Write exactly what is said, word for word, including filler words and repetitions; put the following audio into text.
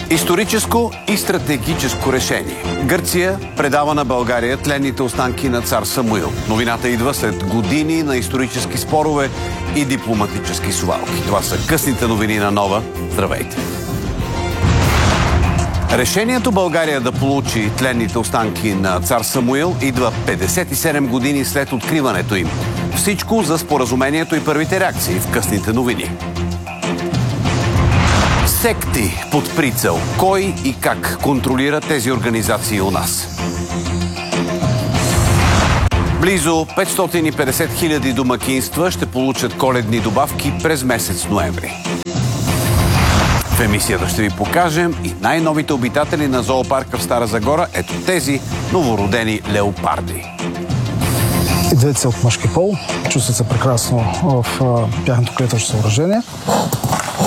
Историческо и стратегическо решение. Гърция предава на България тленните останки на цар Самуил. Новината идва след години на исторически спорове и дипломатически сувалки. Това са късните новини на Нова. Здравейте! Решението България да получи тленните останки на цар Самуил идва петдесет и седем години след откриването им. Всичко за споразумението и първите реакции в късните новини. Секти под прицел. Кой и как контролира тези организации у нас? Близо петстотин и петдесет хиляди домакинства ще получат коледни добавки през месец ноември. В емисията ще ви покажем и най-новите обитатели на зоопарка в Стара Загора. Ето тези новородени леопарди. И двете са от мъжки пол. Чувстват се прекрасно в а, тяхното клетъчно съоръжение.